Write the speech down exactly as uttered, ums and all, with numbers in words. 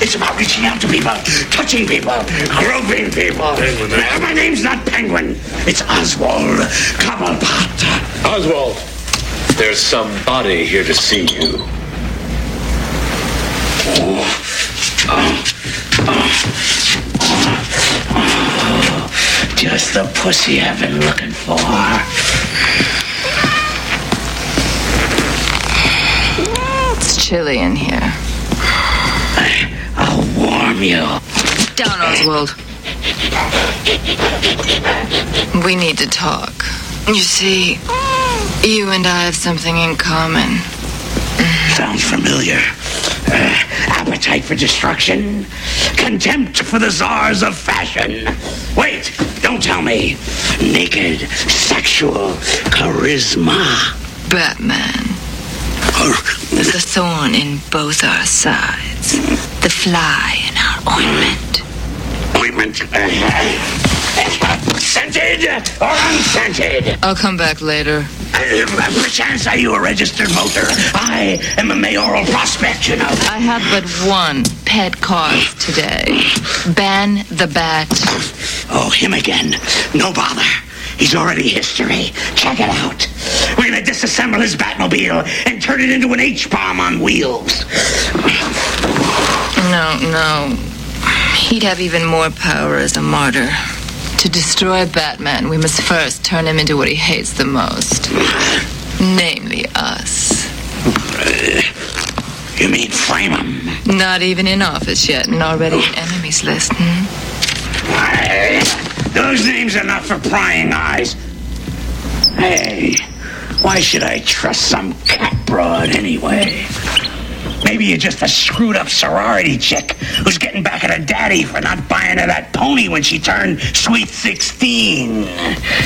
It's about reaching out to people, touching people, groping people. Penguin, eh? My name's not Penguin. It's Oswald Cobblepot. Oswald, there's somebody here to see you. Oh, oh, oh, oh, just the pussy I've been looking for. It's chilly in here. I, I'll warm you. Down, Oswald. We need to talk. You see, you and I have something in common. Sounds familiar. Uh, appetite for destruction, contempt for the czars of fashion. Wait, don't tell me. Naked, sexual charisma. Batman. The thorn in both our sides. The fly in our ointment. Ointment. Uh, scented or unscented? I'll come back later. Uh, perchance are you a registered voter? I am a mayoral prospect, you know. I have but one pet cause today. Ban the bat. Oh, him again. No bother. He's already history. Check it out. We're gonna disassemble his Batmobile and turn it into an H-bomb on wheels. No, no. He'd have even more power as a martyr. To destroy Batman, we must first turn him into what he hates the most. Namely, us. Uh, you mean frame him? Not even in office yet, and already an enemies list, hmm? Uh, those names are not for prying eyes. Hey, why should I trust some cat broad anyway? Maybe you're just a screwed-up sorority chick who's getting back at her daddy for not buying her that pony when she turned sweet sixteen.